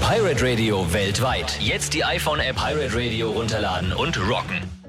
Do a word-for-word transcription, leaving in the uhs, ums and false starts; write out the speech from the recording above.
Pirate Radio weltweit. Jetzt die iPhone-App Pirate Radio runterladen und rocken.